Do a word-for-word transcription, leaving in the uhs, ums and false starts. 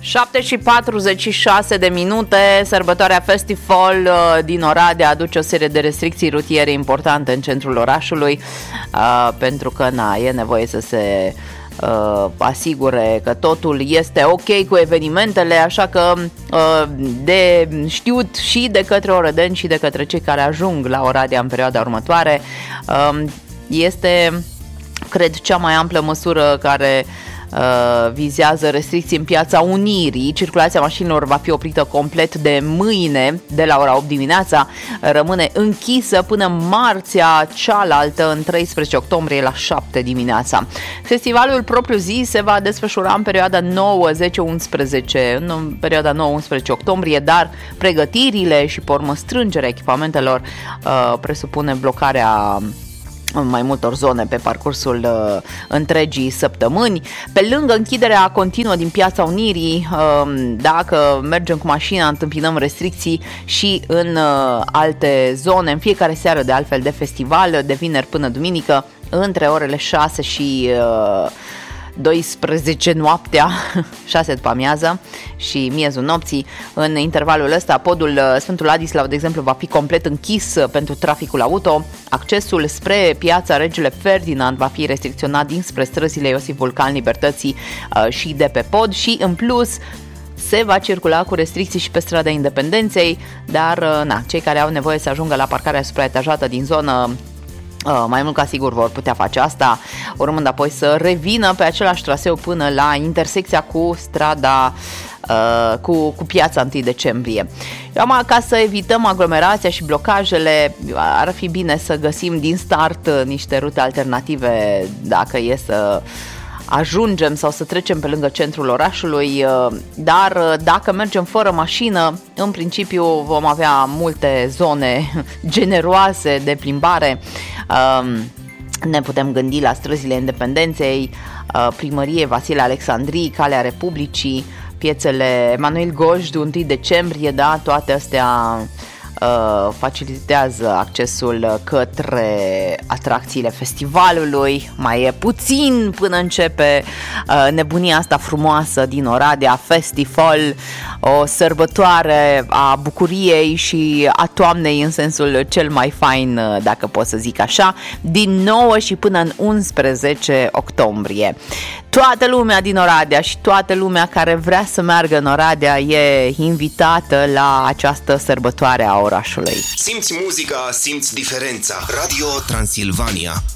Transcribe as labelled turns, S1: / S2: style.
S1: șapte și patruzeci și șase de minute, sărbătoarea Festival din Oradea aduce o serie de restricții rutiere importante în centrul orașului, uh, pentru că na, e nevoie să se uh, asigure că totul este ok cu evenimentele, așa că uh, de știut și de către orădeni și de către cei care ajung la Oradea în perioada următoare, uh, este, cred, cea mai amplă măsură care Uh, vizează restricții în Piața Unirii. Circulația mașinilor va fi oprită complet de mâine, de la ora opt dimineața, rămâne închisă până marțea cealaltă, în treisprezece octombrie, la șapte dimineața. Festivalul propriu-zis se va desfășura în perioada nouă, zece, unsprezece, în perioada nouă unsprezece octombrie, dar pregătirile și pormă strângerea echipamentelor uh, presupune blocarea în mai multor zone pe parcursul uh, întregii săptămâni. Pe lângă închiderea continuă din Piața Unirii, uh, dacă mergem cu mașina, întâmpinăm restricții și în uh, alte zone, în fiecare seară de altfel de festival, de vineri până duminică, între orele șase și uh, douăsprezece noaptea, șase după amiază și miezul nopții. În intervalul ăsta, podul Sfântul Ladislau, de exemplu, va fi complet închis pentru traficul auto. Accesul spre piața Regele Ferdinand va fi restricționat dinspre străzile Iosif Vulcan, Libertății și de pe pod și, în plus, se va circula cu restricții și pe strada Independenței, dar na, cei care au nevoie să ajungă la parcarea supraetajată din zonă, Uh, mai mult ca sigur vor putea face asta, urmând apoi să revină pe același traseu până la intersecția cu strada uh, cu, cu piața întâi decembrie. Eu, ca să evităm aglomerația și blocajele, ar fi bine să găsim din start niște rute alternative dacă e să ajungem sau să trecem pe lângă centrul orașului, dar dacă mergem fără mașină, în principiu vom avea multe zone generoase de plimbare. Ne putem gândi la străzile Independenței, Primărie Vasile Alexandrii, Calea Republicii, piețele Emanuel Gojdu, întâi decembrie, da, toate astea Uh, facilitează accesul către atracțiile festivalului. Mai e puțin până începe uh, nebunia asta frumoasă din Oradea, Festival, o sărbătoare a bucuriei și a toamnei în sensul cel mai fain, dacă pot să zic așa, din nouă și până în unsprezece octombrie. Toată lumea din Oradea și toată lumea care vrea să meargă în Oradea e invitată la această sărbătoare a orașului.
S2: Simți muzica, simți diferența. Radio Transilvania.